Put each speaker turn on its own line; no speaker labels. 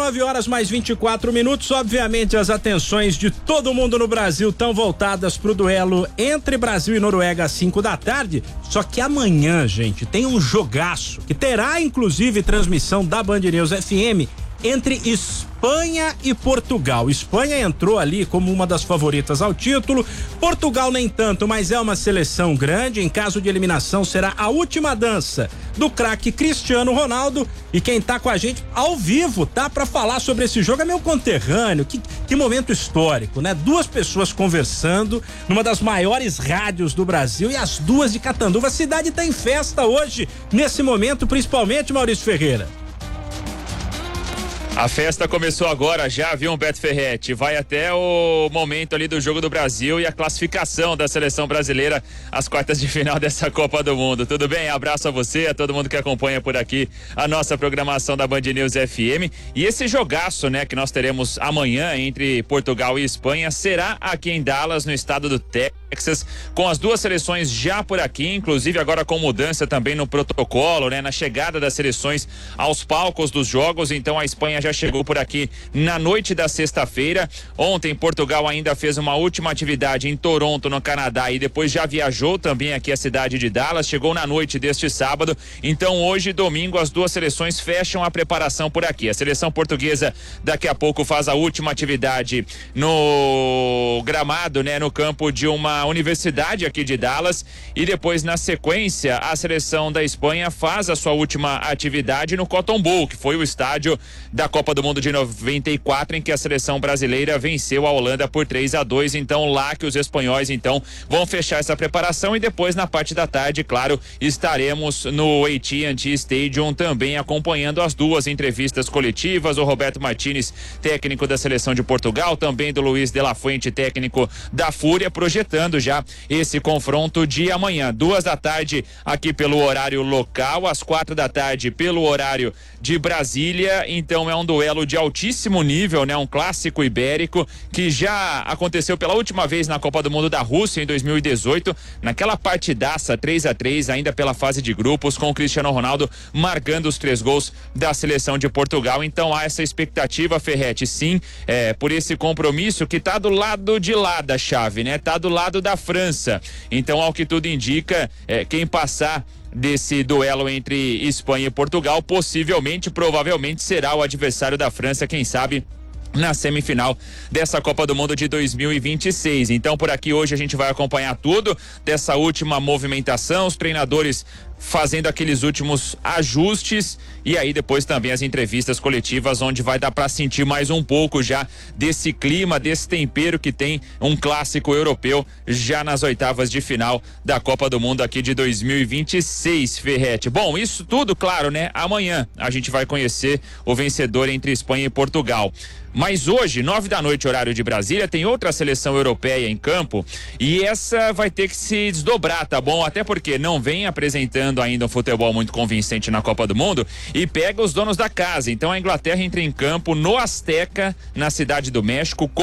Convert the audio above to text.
9h mais 24. Obviamente, as atenções de todo mundo no Brasil estão voltadas pro duelo entre Brasil e Noruega às 5 da tarde. Só que amanhã, gente, tem um jogaço que terá inclusive transmissão da Band News FM entre Espanha e Portugal. Espanha entrou ali como uma das favoritas ao título, Portugal nem tanto, mas é uma seleção grande. Em caso de eliminação, será a última dança do craque Cristiano Ronaldo. E quem tá com a gente ao vivo, tá, pra falar sobre esse jogo é meu conterrâneo. Que momento histórico, né? Duas pessoas conversando numa das maiores rádios do Brasil e as duas de Catanduva. A cidade tá em festa hoje, nesse momento, principalmente, Maurício Ferreira.
A festa começou agora já, viu, Beto Ferretti? Vai até o momento ali do Jogo do Brasil e a classificação da seleção brasileira às quartas de final dessa Copa do Mundo. Tudo bem? Abraço a você, a todo mundo que acompanha por aqui a nossa programação da Band News FM. E esse jogaço, né, que nós teremos amanhã entre Portugal e Espanha será aqui em Dallas, no estado do Texas, com as duas seleções já por aqui, inclusive agora com mudança também no protocolo, né, na chegada das seleções aos palcos dos jogos. Então a Espanha já chegou por aqui na noite da sexta-feira. Ontem Portugal ainda fez uma última atividade em Toronto, no Canadá, e depois já viajou também aqui à cidade de Dallas, chegou na noite deste sábado. Então hoje, domingo, as duas seleções fecham a preparação por aqui. A seleção portuguesa daqui a pouco faz a última atividade no gramado, né, no campo de uma universidade aqui de Dallas, e depois na sequência a seleção da Espanha faz a sua última atividade no Cotton Bowl, que foi o estádio da Copa do Mundo de 94, em que a seleção brasileira venceu a Holanda por 3-2. Então lá que os espanhóis então vão fechar essa preparação, e depois na parte da tarde, claro, estaremos no AT&T Stadium também acompanhando as duas entrevistas coletivas. O Roberto Martínez, técnico da seleção de Portugal, também do Luiz de la Fuente, técnico da Fúria, projetando já esse confronto de amanhã, 2 da tarde aqui pelo horário local, às 4 da tarde pelo horário de Brasília. Então é um duelo de altíssimo nível, né? Um clássico ibérico que já aconteceu pela última vez na Copa do Mundo da Rússia em 2018, naquela partidaça 3-3, ainda pela fase de grupos, com o Cristiano Ronaldo marcando os 3 gols da seleção de Portugal. Então há essa expectativa, Ferretti, sim, por esse compromisso que tá do lado de lá da chave, né? Tá do lado da França. Então, ao que tudo indica, quem passar desse duelo entre Espanha e Portugal provavelmente será o adversário da França, quem sabe na semifinal dessa Copa do Mundo de 2026. Então por aqui hoje a gente vai acompanhar tudo dessa última movimentação, os treinadores fazendo aqueles últimos ajustes, e aí depois também as entrevistas coletivas, onde vai dar para sentir mais um pouco já desse clima, desse tempero que tem um clássico europeu já nas oitavas de final da Copa do Mundo aqui de 2026, Ferretti. Bom, isso tudo, claro, né? Amanhã a gente vai conhecer o vencedor entre Espanha e Portugal. Mas hoje, 9 da noite, horário de Brasília, tem outra seleção europeia em campo, e essa vai ter que se desdobrar, tá bom? Até porque não vem apresentando ainda um futebol muito convincente na Copa do Mundo e pega os donos da casa. Então a Inglaterra entra em campo no Azteca, na Cidade do México,